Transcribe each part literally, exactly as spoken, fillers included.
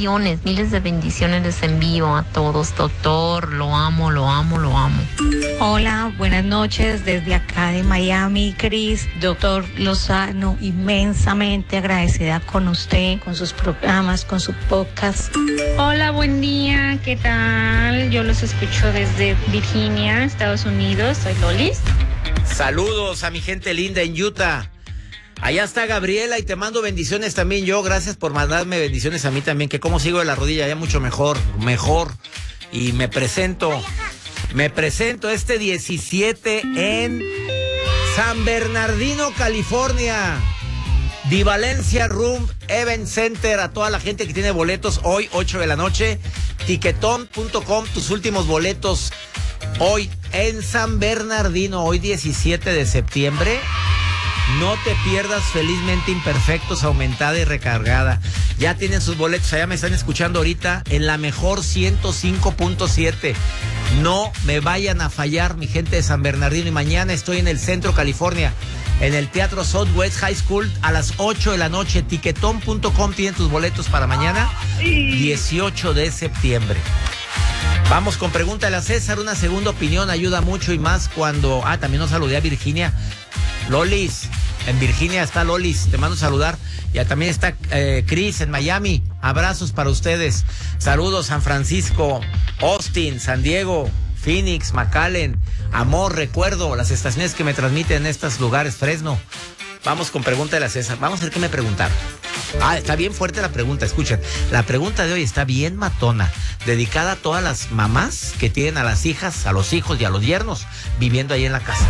bendiciones, miles de bendiciones les envío a todos, doctor. Lo amo, lo amo, lo amo. Hola, buenas noches desde acá de Miami, Cris. Doctor Lozano, inmensamente agradecida con usted, con sus programas, con su podcast. Hola, buen día, ¿qué tal? Yo los escucho desde Virginia, Estados Unidos. Soy Lolis. Saludos a mi gente linda en Utah. Allá está Gabriela y te mando bendiciones también yo. Gracias por mandarme bendiciones a mí también, que como sigo de la rodilla ya mucho mejor, mejor. Y me presento, me presento este diecisiete en San Bernardino, California. The Valencia Room Event Center. A toda la gente que tiene boletos hoy, ocho de la noche. Tiquetón punto com, tus últimos boletos hoy en San Bernardino, hoy diecisiete de septiembre. No te pierdas Felizmente Imperfectos, aumentada y recargada. Ya tienen sus boletos, allá me están escuchando ahorita en la mejor ciento cinco punto siete. No me vayan a fallar, mi gente de San Bernardino. Y mañana estoy en el Centro, California, en el Teatro Southwest High School a las ocho de la noche. Tiquetón punto com tiene tus boletos para mañana, dieciocho de septiembre. Vamos con Pregúntale a César. Una segunda opinión ayuda mucho y más cuando... Ah, también nos saludé a Virginia. Lolis, en Virginia está Lolis, te mando a saludar. Ya también está eh, Chris en Miami. Abrazos para ustedes. Saludos San Francisco, Austin, San Diego, Phoenix, McAllen, Amor, Recuerdo, las estaciones que me transmiten en estos lugares, Fresno. Vamos con Pregúntale a César. Vamos a ver qué me preguntaron. Ah, está bien fuerte la pregunta, escuchen. La pregunta de hoy está bien matona, dedicada a todas las mamás que tienen a las hijas, a los hijos y a los yernos viviendo ahí en la casa.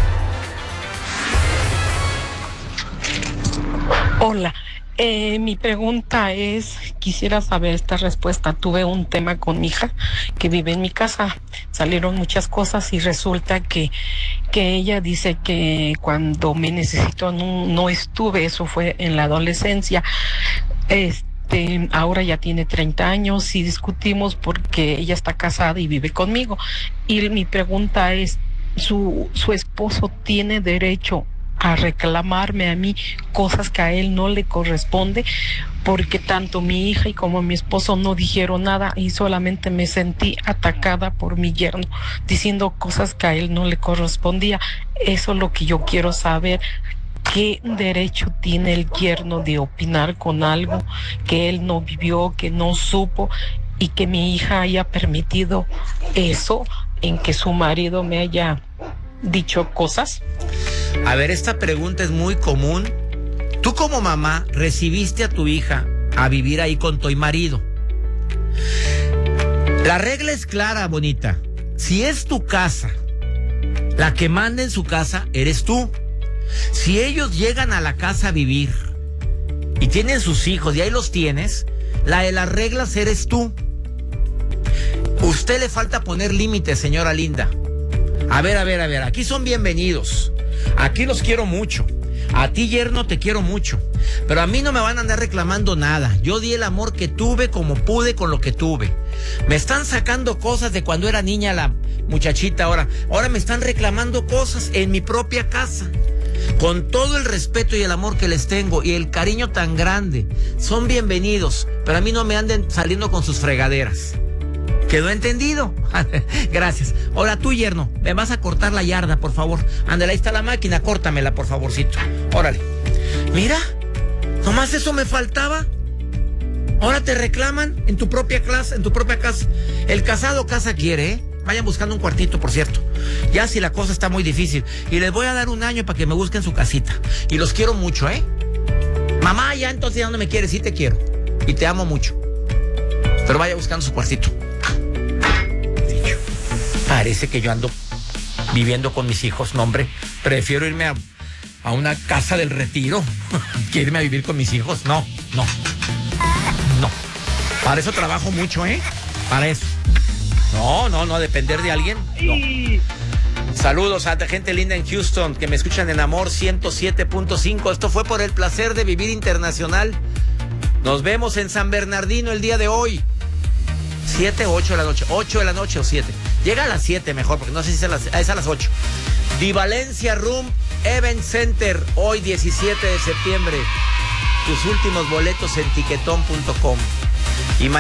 Hola, eh, mi pregunta es, quisiera saber esta respuesta. Tuve un tema con mi hija que vive en mi casa, salieron muchas cosas y resulta que, que ella dice que cuando me necesitó no, no estuve, eso fue en la adolescencia. Este, ahora ya tiene treinta años y discutimos porque ella está casada y vive conmigo. Y mi pregunta es, ¿su, su esposo tiene derecho a reclamarme a mí cosas que a él no le corresponde? Porque tanto mi hija y como mi esposo no dijeron nada y solamente me sentí atacada por mi yerno diciendo cosas que a él no le correspondía. Eso es lo que yo quiero saber. ¿Qué derecho tiene el yerno de opinar con algo que él no vivió, que no supo, y que mi hija haya permitido eso, en que su marido me haya dicho cosas? A ver, esta pregunta es muy común. Tú como mamá recibiste a tu hija a vivir ahí con tu marido. La regla es clara, bonita. Si es tu casa, la que manda en su casa eres tú. Si ellos llegan a la casa a vivir y tienen sus hijos y ahí los tienes, la de las reglas eres tú. Usted le falta poner límites, señora linda. A ver, a ver, a ver, aquí son bienvenidos. Aquí los quiero mucho. A ti, yerno, te quiero mucho. Pero a mí no me van a andar reclamando nada. Yo di el amor que tuve como pude con lo que tuve. Me están sacando cosas de cuando era niña la muchachita ahora. Ahora me están reclamando cosas en mi propia casa. Con todo el respeto y el amor que les tengo y el cariño tan grande, son bienvenidos. Pero a mí no me anden saliendo con sus fregaderas. ¿Quedó entendido? Gracias. Ahora tú, yerno, me vas a cortar la yarda, por favor. Ándale, ahí está la máquina, córtamela, por favorcito. Órale. Mira, nomás eso me faltaba. Ahora te reclaman en tu propia clase, en tu propia casa. El casado casa quiere, ¿eh? Vayan buscando un cuartito, por cierto. Ya si la cosa está muy difícil. Y les voy a dar un año para que me busquen su casita. Y los quiero mucho, ¿eh? Mamá, ya entonces ya no me quieres, sí te quiero. Y te amo mucho. Pero vaya buscando su cuartito. Parece que yo ando viviendo con mis hijos. No, hombre, prefiero irme a, a una casa del retiro que irme a vivir con mis hijos. No, no, no. Para eso trabajo mucho, ¿eh? Para eso. No, no, no, depender de alguien, no. Saludos a la gente linda en Houston, que me escuchan en Amor ciento siete punto cinco. Esto fue por el placer de vivir internacional. Nos vemos en San Bernardino el día de hoy. siete o ocho de la noche. ocho de la noche o siete. Llega a las siete mejor, porque no sé si es a las, es a las ocho. The Valencia Room Event Center, hoy diecisiete de septiembre. Tus últimos boletos en tiquetón punto com. Y